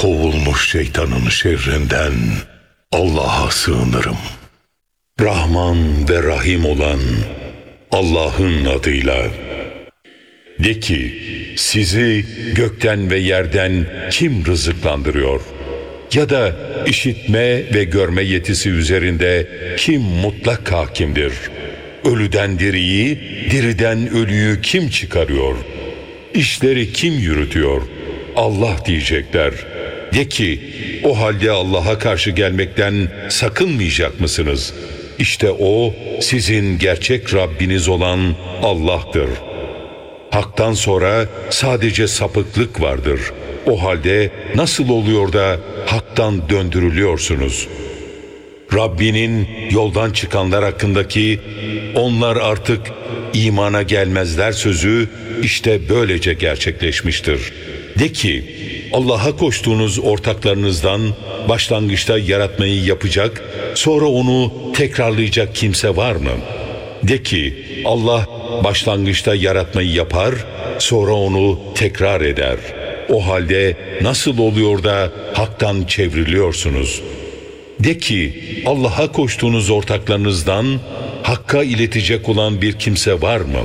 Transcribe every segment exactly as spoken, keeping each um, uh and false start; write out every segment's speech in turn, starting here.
kovulmuş şeytanın şerrinden Allah'a sığınırım. Rahman ve Rahim olan Allah'ın adıyla. De ki, sizi gökten ve yerden kim rızıklandırıyor? Ya da işitme ve görme yetisi üzerinde kim mutlak hakimdir? Ölüden diriyi, diriden ölüyü kim çıkarıyor? İşleri kim yürütüyor? Allah diyecekler. De ki, o halde Allah'a karşı gelmekten sakınmayacak mısınız? İşte O, sizin gerçek Rabbiniz olan Allah'tır. Hak'tan sonra sadece sapıklık vardır. O halde nasıl oluyor da haktan döndürülüyorsunuz? Rabbinin yoldan çıkanlar hakkındaki onlar artık imana gelmezler sözü işte böylece gerçekleşmiştir. De ki, Allah'a koştuğunuz ortaklarınızdan başlangıçta yaratmayı yapacak, sonra onu tekrarlayacak kimse var mı? De ki, Allah başlangıçta yaratmayı yapar, sonra onu tekrar eder. O halde nasıl oluyor da haktan çevriliyorsunuz? De ki, Allah'a koştuğunuz ortaklarınızdan Hakk'a iletecek olan bir kimse var mı?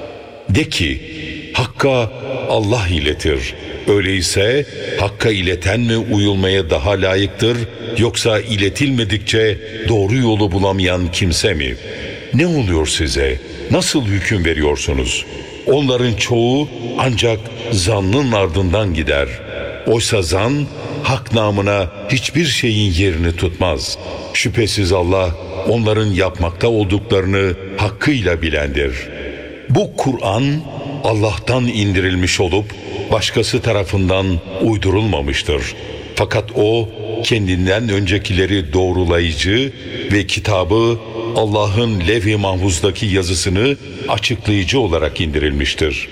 De ki, Hakk'a Allah iletir. Öyleyse Hakk'a ileten mi uyulmaya daha layıktır, yoksa iletilmedikçe doğru yolu bulamayan kimse mi? Ne oluyor size? Nasıl hüküm veriyorsunuz? Onların çoğu ancak zannın ardından gider. Oysa zan, hak namına hiçbir şeyin yerini tutmaz. Şüphesiz Allah, onların yapmakta olduklarını hakkıyla bilendir. Bu Kur'an, Allah'tan indirilmiş olup, başkası tarafından uydurulmamıştır. Fakat O, kendinden öncekileri doğrulayıcı ve kitabı Allah'ın levh-i mahfuzdaki yazısını açıklayıcı olarak indirilmiştir.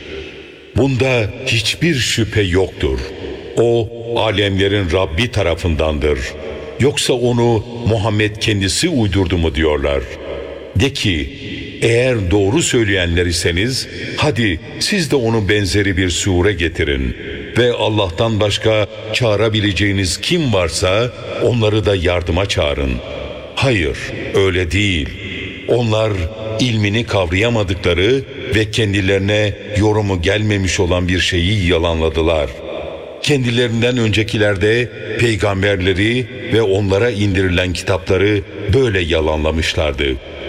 Bunda hiçbir şüphe yoktur. O, alemlerin Rabbi tarafındandır. Yoksa onu Muhammed kendisi uydurdu mu diyorlar. De ki, eğer doğru söyleyenler iseniz, hadi siz de onun benzeri bir sure getirin ve Allah'tan başka çağırabileceğiniz kim varsa onları da yardıma çağırın. Hayır, öyle değil. Onlar ilmini kavrayamadıkları ve kendilerine yorumu gelmemiş olan bir şeyi yalanladılar. Kendilerinden öncekiler de peygamberleri ve onlara indirilen kitapları böyle yalanlamışlardı.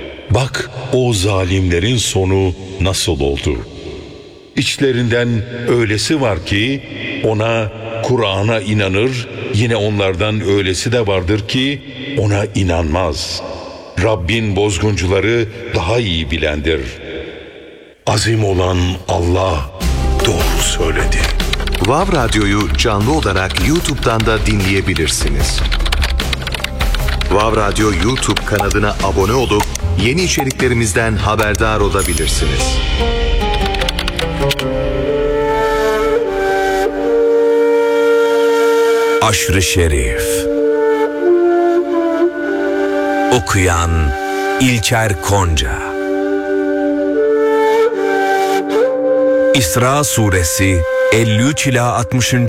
Bak o zalimlerin sonu nasıl oldu? İçlerinden öylesi var ki ona, Kur'an'a inanır, yine onlardan öylesi de vardır ki ona inanmaz. Rabbin bozguncuları daha iyi bilendir. Azim olan Allah doğru söyledi. Vav Radyo'yu canlı olarak YouTube'dan da dinleyebilirsiniz. Vav Radyo YouTube kanalına abone olup yeni içeriklerimizden haberdar olabilirsiniz. Aşr-ı Şerif. Okuyan İlker Konca. İsra Suresi elli üç ila altmışıncı